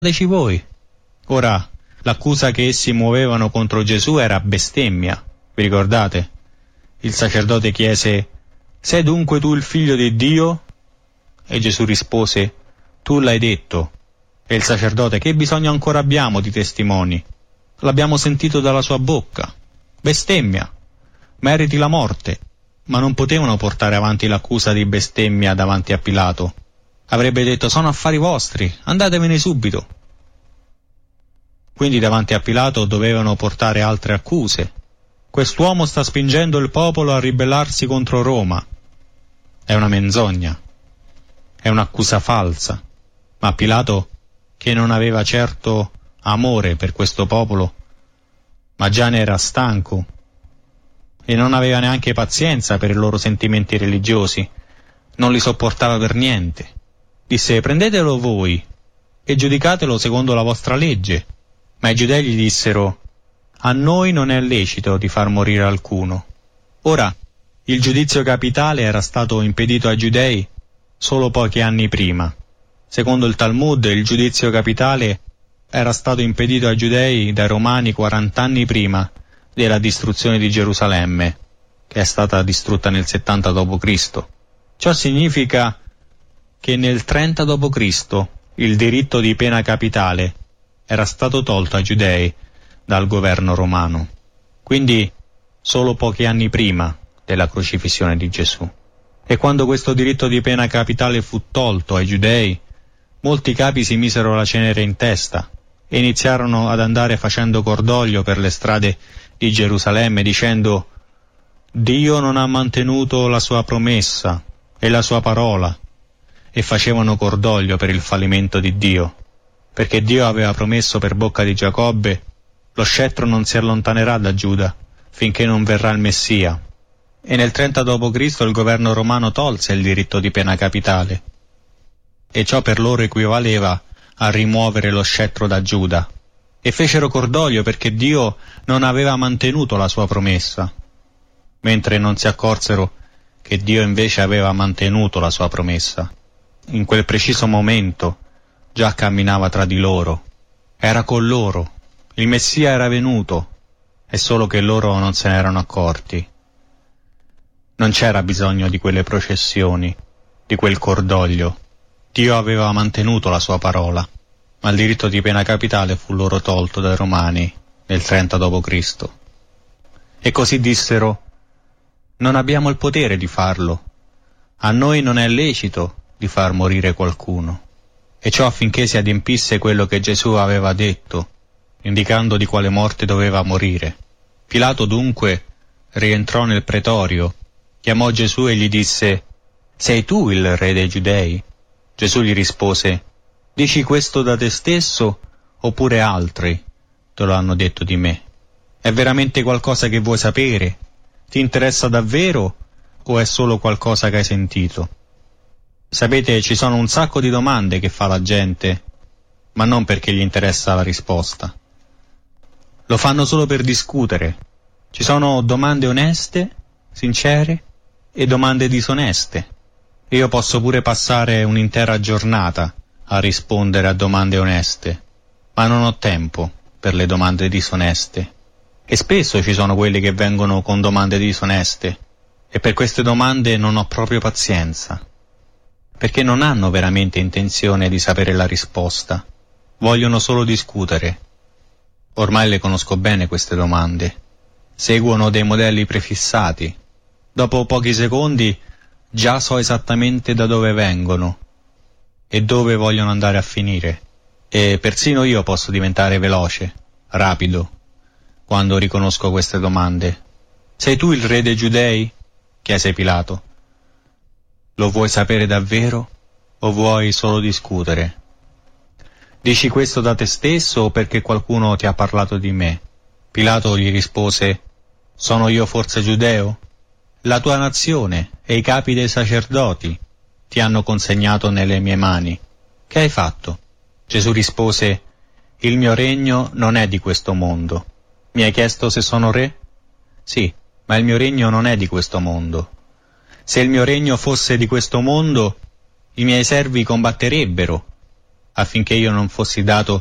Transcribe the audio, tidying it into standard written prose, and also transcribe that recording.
Fateci voi. Ora, l'accusa che essi muovevano contro Gesù era bestemmia, vi ricordate? Il sacerdote chiese: sei dunque tu il figlio di Dio? E Gesù rispose: tu l'hai detto. E il sacerdote: che bisogno ancora abbiamo di testimoni? L'abbiamo sentito dalla sua bocca. Bestemmia. Meriti la morte. Ma non potevano portare avanti l'accusa di bestemmia davanti a Pilato. Avrebbe detto: sono affari vostri, andatevene subito. Quindi davanti a Pilato dovevano portare altre accuse. Quest'uomo sta spingendo il popolo a ribellarsi contro Roma. È una menzogna. È un'accusa falsa. Ma Pilato, che non aveva certo amore per questo popolo, ma già ne era stanco e non aveva neanche pazienza per i loro sentimenti religiosi, non li sopportava per niente. Disse: prendetelo voi e giudicatelo secondo la vostra legge. Ma i giudei gli dissero: a noi non è lecito di far morire alcuno. Ora, il giudizio capitale era stato impedito ai giudei solo pochi anni prima. Secondo il Talmud, il giudizio capitale era stato impedito ai giudei dai romani 40 anni prima della distruzione di Gerusalemme, che è stata distrutta nel 70 d.C. Ciò significa che nel 30 d.C. il diritto di pena capitale era stato tolto ai giudei dal governo romano, quindi solo pochi anni prima della crocifissione di Gesù. E quando questo diritto di pena capitale fu tolto ai giudei, molti capi si misero la cenere in testa e iniziarono ad andare facendo cordoglio per le strade di Gerusalemme, dicendo: Dio non ha mantenuto la sua promessa e la sua parola, e facevano cordoglio per il fallimento di Dio, perché Dio aveva promesso per bocca di Giacobbe: lo scettro non si allontanerà da Giuda finché non verrà il Messia. E nel 30 d.C. il governo romano tolse il diritto di pena capitale, e ciò per loro equivaleva a rimuovere lo scettro da Giuda, e fecero cordoglio perché Dio non aveva mantenuto la sua promessa, mentre non si accorsero che Dio invece aveva mantenuto la sua promessa. In quel preciso momento già camminava tra di loro, era con loro, il Messia era venuto, è solo che loro non se ne erano accorti. Non c'era bisogno di quelle processioni, di quel cordoglio. Dio aveva mantenuto la sua parola, ma il diritto di pena capitale fu loro tolto dai Romani nel 30 d.C. E così dissero: non abbiamo il potere di farlo, a noi non è lecito di far morire qualcuno. E ciò affinché si adempisse quello che Gesù aveva detto, indicando di quale morte doveva morire. Pilato dunque rientrò nel pretorio, chiamò Gesù e gli disse: sei tu il re dei Giudei? Gesù gli rispose: dici questo da te stesso, oppure altri te lo hanno detto di me? È veramente qualcosa che vuoi sapere? Ti interessa davvero o è solo qualcosa che hai sentito? Sapete, ci sono un sacco di domande che fa la gente, ma non perché gli interessa la risposta. Lo fanno solo per discutere. Ci sono domande oneste, sincere, e domande disoneste. Io posso pure passare un'intera giornata a rispondere a domande oneste, ma non ho tempo per le domande disoneste. E spesso ci sono quelli che vengono con domande disoneste, e per queste domande non ho proprio pazienza, perché non hanno veramente intenzione di sapere la risposta, vogliono solo discutere. Ormai le conosco bene queste domande, seguono dei modelli prefissati. Dopo pochi secondi già so esattamente da dove vengono e dove vogliono andare a finire, e persino io posso diventare veloce, rapido, quando riconosco queste domande. Sei tu il re dei Giudei? Chiese Pilato. Lo vuoi sapere davvero o vuoi solo discutere? Dici questo da te stesso o perché qualcuno ti ha parlato di me? Pilato gli rispose: sono io forse giudeo? La tua nazione e i capi dei sacerdoti ti hanno consegnato nelle mie mani. Che hai fatto? Gesù rispose: il mio regno non è di questo mondo. Mi hai chiesto se sono re? Sì, ma il mio regno non è di questo mondo. Se il mio regno fosse di questo mondo, i miei servi combatterebbero affinché io non fossi dato